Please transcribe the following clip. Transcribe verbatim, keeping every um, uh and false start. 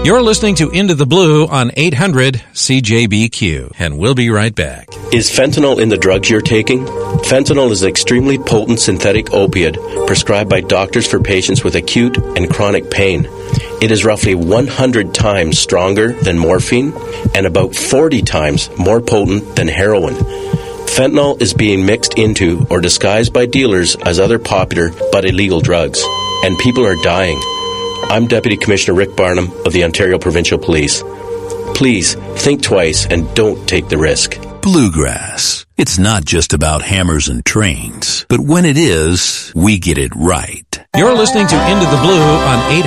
You're listening to Into the Blue on eight hundred C J B Q, and we'll be right back. Is fentanyl in the drugs you're taking? Fentanyl is an extremely potent synthetic opiate prescribed by doctors for patients with acute and chronic pain. It is roughly one hundred times stronger than morphine and about forty times more potent than heroin. Fentanyl is being mixed into or disguised by dealers as other popular but illegal drugs, and people are dying. I'm Deputy Commissioner Rick Barnum of the Ontario Provincial Police. Please think twice and don't take the risk. Bluegrass. It's not just about hammers and trains, but when it is, we get it right. You're listening to Into the Blue on eight